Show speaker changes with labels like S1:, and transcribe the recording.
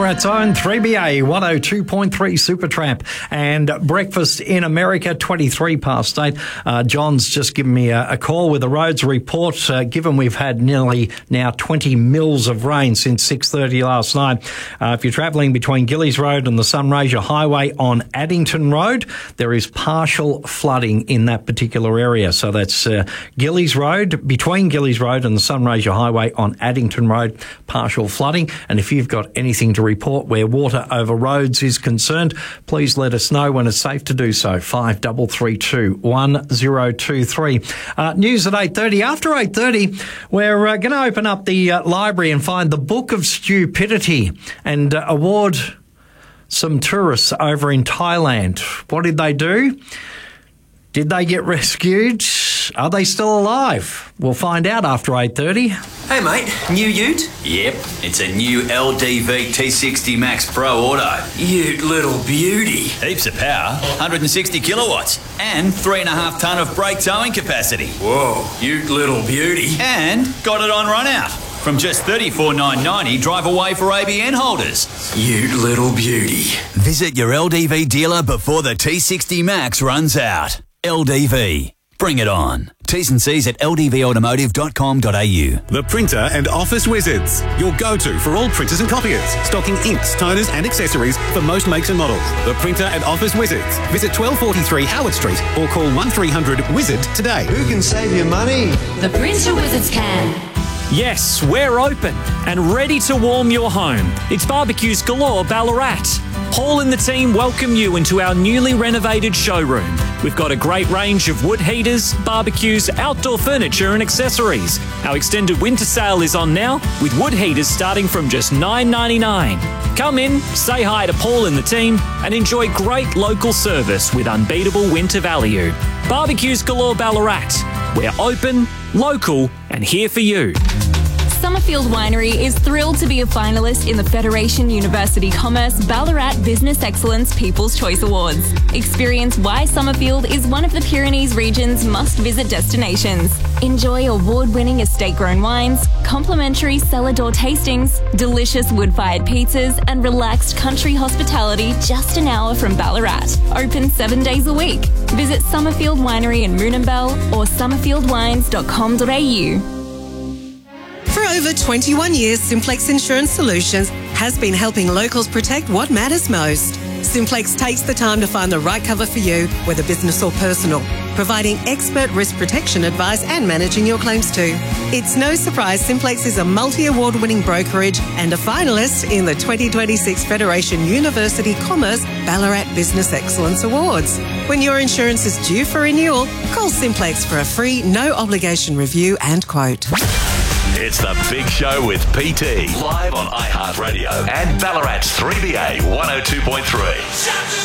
S1: Ballarat's own 3BA 102.3 Supertramp and Breakfast in America, 23 past 8. John's just given me a call with a roads report, given we've had nearly now 20 mils of rain since 6:30 last night. If you're travelling between Gillies Road and the Sunraysia Highway on Addington Road, there is partial flooding in that particular area. So that's Gillies Road, between Gillies Road and the Sunraysia Highway on Addington Road, partial flooding. And if you've got anything to report where water over roads is concerned, please let us know when it's safe to do so. 5332 1023. News at 8:30. After 8:30, we're going to open up the library and find the Book of Stupidity and award some tourists over in Thailand. What did they do? Did they get rescued? Are they still alive? We'll find out after 8:30.
S2: Hey mate, new ute?
S3: Yep, it's a new LDV T60 Max Pro Auto.
S2: Ute little beauty.
S3: Heaps of power, 160 kilowatts, and 3.5 tonne of brake towing capacity.
S2: Whoa, ute little beauty.
S3: And got it on run out. From just $34,990, drive away for ABN holders.
S2: Ute little beauty.
S3: Visit your LDV dealer before the T60 Max runs out. LDV. Bring it on. T's and C's at ldvautomotive.com.au.
S4: The Printer and Office Wizards, your go-to for all printers and copiers, stocking inks, toners and accessories for most makes and models. The Printer and Office Wizards. Visit 1243 Howard Street or call 1300-WIZARD today.
S5: Who can save you money?
S6: The Printer Wizards can.
S7: Yes, we're open and ready to warm your home. It's Barbecues Galore Ballarat. Paul and the team welcome you into our newly renovated showroom. We've got a great range of wood heaters, barbecues, outdoor furniture and accessories. Our extended winter sale is on now, with wood heaters starting from just $9.99. Come in, say hi to Paul and the team, and enjoy great local service with unbeatable winter value. Barbecues Galore Ballarat. We're open, local, and here for you.
S8: Summerfield Winery is thrilled to be a finalist in the Federation University Commerce Ballarat Business Excellence People's Choice Awards. Experience why Summerfield is one of the Pyrenees region's must-visit destinations. Enjoy award-winning estate-grown wines, complimentary cellar door tastings, delicious wood-fired pizzas, and relaxed country hospitality just an hour from Ballarat. Open 7 days a week. Visit Summerfield Winery in Moonambell or summerfieldwines.com.au.
S9: For over 21 years, Simplex Insurance Solutions has been helping locals protect what matters most. Simplex takes the time to find the right cover for you, whether business or personal, providing expert risk protection advice and managing your claims too. It's no surprise Simplex is a multi-award-winning brokerage and a finalist in the 2026 Federation University Commerce Ballarat Business Excellence Awards. When your insurance is due for renewal, call Simplex for a free, no-obligation review and quote.
S10: It's The Big Show with PT, live on iHeartRadio and Ballarat's 3BA 102.3.